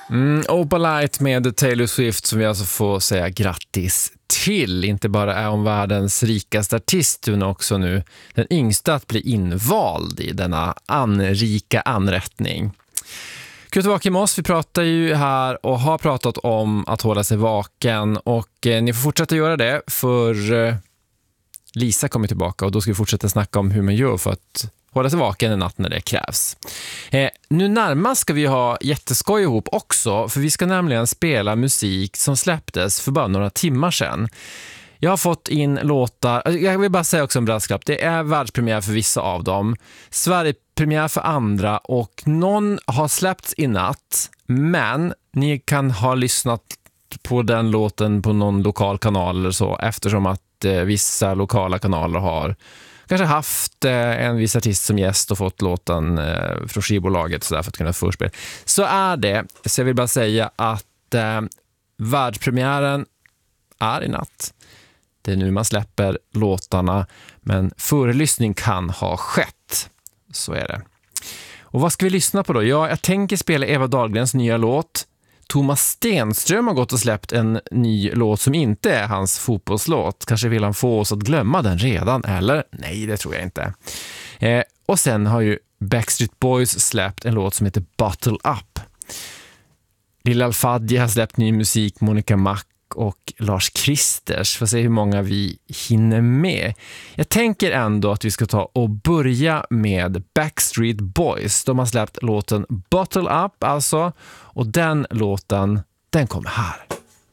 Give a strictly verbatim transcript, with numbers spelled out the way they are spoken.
Mm, Opalite med Taylor Swift som vi alltså får säga grattis till. Inte bara är hon världens rikaste artist, hon är också nu den yngsta att bli invald i denna anrika anrättning. Kul att vara vaken med oss. Vi pratar ju här och har pratat om att hålla sig vaken och eh, ni får fortsätta göra det för eh, Lisa kommer tillbaka och då ska vi fortsätta snacka om hur man gör för att hålla sig vaken en natt när det krävs. Eh, nu närmast ska vi ha jätteskoj ihop också, för vi ska nämligen spela musik som släpptes för bara några timmar sedan. Jag har fått in låtar, jag vill bara säga också en brasklapp, det är världspremiär för vissa av dem, Sverigepremiär för andra och någon har släppts i natt, men ni kan ha lyssnat på den låten på någon lokal kanal eller så, eftersom att eh, vissa lokala kanaler har kanske haft eh, en viss artist som gäst och fått låten eh, från skivbolaget så där för att kunna förspela. Så är det. Så jag vill bara säga att eh, världspremiären är i natt. Det är nu man släpper låtarna, men förelyssning kan ha skett. Så är det. Och vad ska vi lyssna på då? Ja, jag tänker spela Eva Dahlgrens nya låt. Thomas Stenström har gått och släppt en ny låt som inte är hans fotbollslåt. Kanske vill han få oss att glömma den redan, eller? Nej, det tror jag inte. Eh, och sen har ju Backstreet Boys släppt en låt som heter Bottle Up. Lilla Al-Fadji har släppt ny musik, Monica Mack och Lars Kristers. Får se hur många vi hinner med. Jag tänker ändå att vi ska ta och börja med Backstreet Boys. De har släppt låten Bottle Up alltså. Och den låten, den kommer här.